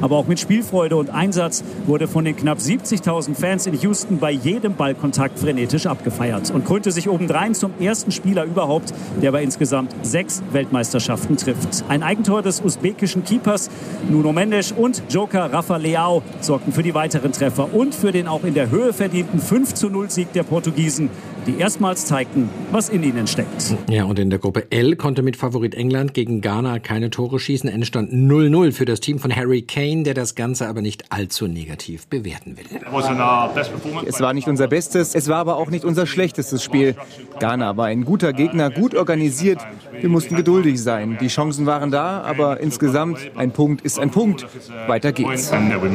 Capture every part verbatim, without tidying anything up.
Aber auch mit Spielfreude und Einsatz wurde von den knapp siebzigtausend Fans in Houston bei jedem Ballkontakt frenetisch abgefeiert und krönte sich obendrein zum ersten Spieler überhaupt, der bei insgesamt sechs Weltmeisterschaften trifft. Ein Eigentor des usbekischen Keepers Nuno Mendes und Joker Rafa Leao sorgten für die weiteren Treffer und für den auch in der Höhe verdienten fünf zu null Sieg der Portugiesen, die erstmals zeigten, was in ihnen steckt. Ja, und in der Gruppe L konnte mit Favorit England gegen Ghana keine Tore schießen. Endstand null null für das Team von Harry Kane, der das Ganze aber nicht allzu negativ bewerten will. Es war nicht unser Bestes, es war aber auch nicht unser schlechtestes Spiel. Ghana war ein guter Gegner, gut organisiert. Wir mussten geduldig sein. Die Chancen waren da, aber insgesamt ein Punkt ist ein Punkt. Weiter geht's.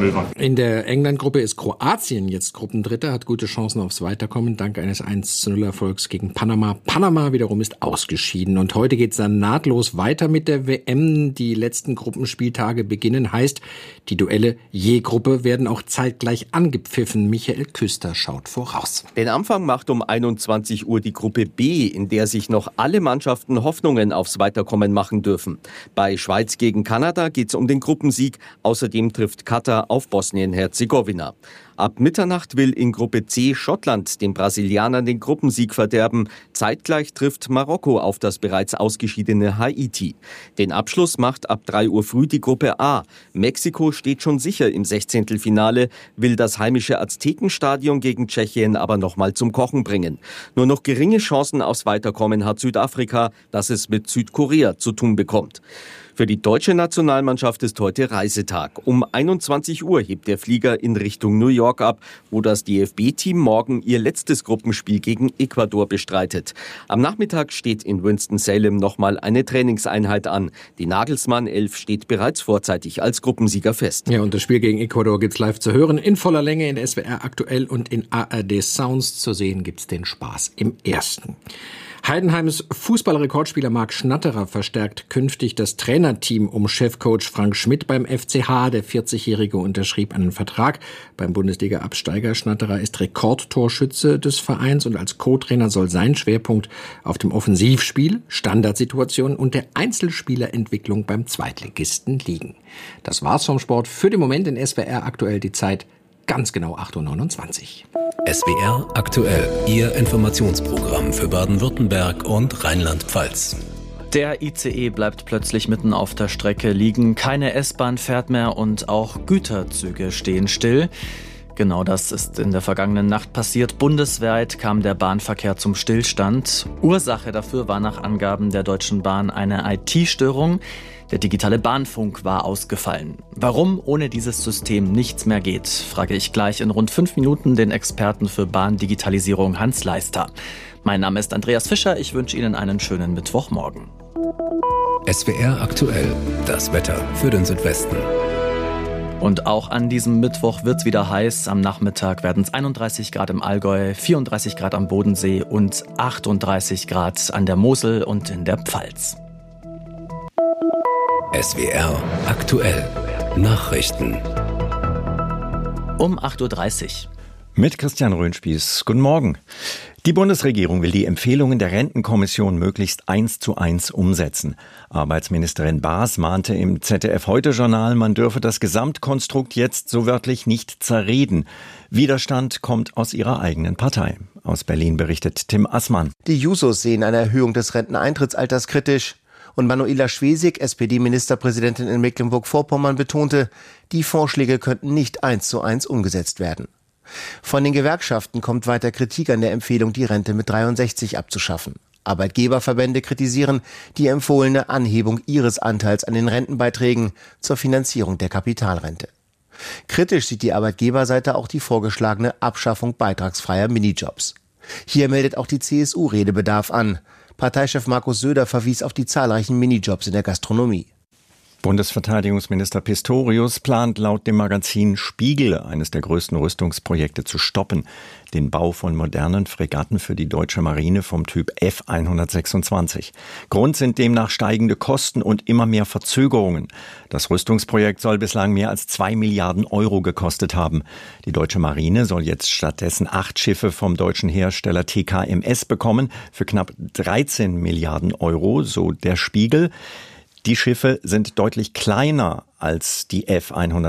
In der England-Gruppe ist Kroatien jetzt Gruppendritter, hat gute Chancen aufs Weiterkommen, dank eines eins zu null Erfolgs gegen Panama. Panama wiederum ist ausgeschieden. Und heute geht's dann nahtlos weiter mit der W M. Die letzten Gruppenspieltage beginnen, heißt, die Duelle je Gruppe werden auch zeitgleich angepfiffen. Michael Küster schaut voraus. Den Anfang macht um einundzwanzig Uhr die Gruppe B, in der sich noch alle Mannschaften Hoffnungen aufs Weiterkommen machen dürfen. Bei Schweiz gegen Kanada geht es um den Gruppensieg. Außerdem trifft Katar auf Bosnien-Herzegowina. Ab Mitternacht will in Gruppe C Schottland den Brasilianern den Gruppensieg verderben. Zeitgleich trifft Marokko auf das bereits ausgeschiedene Haiti. Den Abschluss macht ab drei Uhr früh die Gruppe A. Mexiko steht schon sicher im Sechzehntelfinale, will das heimische Aztekenstadion gegen Tschechien aber nochmal zum Kochen bringen. Nur noch geringe Chancen aufs Weiterkommen hat Südafrika, das es mit Südkorea zu tun bekommt. Für die deutsche Nationalmannschaft ist heute Reisetag. Um einundzwanzig Uhr hebt der Flieger in Richtung New York ab, wo das D F B-Team morgen ihr letztes Gruppenspiel gegen Ecuador bestreitet. Am Nachmittag steht in Winston-Salem nochmal eine Trainingseinheit an. Die Nagelsmann-Elf steht bereits vorzeitig als Gruppensieger fest. Ja, und das Spiel gegen Ecuador gibt's live zu hören, in voller Länge in S W R aktuell und in A R D Sounds. Zu sehen gibt's den Spaß im Ersten. Heidenheims Fußballrekordspieler Marc Schnatterer verstärkt künftig das Trainerteam um Chefcoach Frank Schmidt beim F C H. Der vierzigjährige unterschrieb einen Vertrag beim Bundesliga-Absteiger. Schnatterer ist Rekordtorschütze des Vereins und als Co-Trainer soll sein Schwerpunkt auf dem Offensivspiel, Standardsituationen und der Einzelspielerentwicklung beim Zweitligisten liegen. Das war's vom Sport für den Moment. In S W R aktuell die Zeit ganz genau acht Uhr neunundzwanzig. S W R aktuell, Ihr Informationsprogramm für Baden-Württemberg und Rheinland-Pfalz. Der I C E bleibt plötzlich mitten auf der Strecke liegen. Keine S-Bahn fährt mehr und auch Güterzüge stehen still. Genau das ist in der vergangenen Nacht passiert. Bundesweit kam der Bahnverkehr zum Stillstand. Ursache dafür war nach Angaben der Deutschen Bahn eine I T-Störung. Der digitale Bahnfunk war ausgefallen. Warum ohne dieses System nichts mehr geht, frage ich gleich in rund fünf Minuten den Experten für Bahndigitalisierung Hans Leister. Mein Name ist Andreas Fischer, ich wünsche Ihnen einen schönen Mittwochmorgen. S W R aktuell, das Wetter für den Südwesten. Und auch an diesem Mittwoch wird's wieder heiß. Am Nachmittag werden es einunddreißig Grad im Allgäu, vierunddreißig Grad am Bodensee und achtunddreißig Grad an der Mosel und in der Pfalz. S W R aktuell Nachrichten. Um acht Uhr dreißig. Mit Christian Röhnspieß. Guten Morgen. Die Bundesregierung will die Empfehlungen der Rentenkommission möglichst eins zu eins umsetzen. Arbeitsministerin Baas mahnte im Z D F-Heute-Journal, man dürfe das Gesamtkonstrukt jetzt so wörtlich nicht zerreden. Widerstand kommt aus ihrer eigenen Partei. Aus Berlin berichtet Tim Assmann. Die Jusos sehen eine Erhöhung des Renteneintrittsalters kritisch. Und Manuela Schwesig, S P D-Ministerpräsidentin in Mecklenburg-Vorpommern, betonte, die Vorschläge könnten nicht eins zu eins umgesetzt werden. Von den Gewerkschaften kommt weiter Kritik an der Empfehlung, die Rente mit dreiundsechzig abzuschaffen. Arbeitgeberverbände kritisieren die empfohlene Anhebung ihres Anteils an den Rentenbeiträgen zur Finanzierung der Kapitalrente. Kritisch sieht die Arbeitgeberseite auch die vorgeschlagene Abschaffung beitragsfreier Minijobs. Hier meldet auch die C S U Redebedarf an. Parteichef Markus Söder verwies auf die zahlreichen Minijobs in der Gastronomie. Bundesverteidigungsminister Pistorius plant laut dem Magazin Spiegel, eines der größten Rüstungsprojekte, zu stoppen. Den Bau von modernen Fregatten für die deutsche Marine vom Typ F hundertsechsundzwanzig. Grund sind demnach steigende Kosten und immer mehr Verzögerungen. Das Rüstungsprojekt soll bislang mehr als zwei Milliarden Euro gekostet haben. Die deutsche Marine soll jetzt stattdessen acht Schiffe vom deutschen Hersteller T K M S bekommen für knapp dreizehn Milliarden Euro, so der Spiegel. Die Schiffe sind deutlich kleiner als die F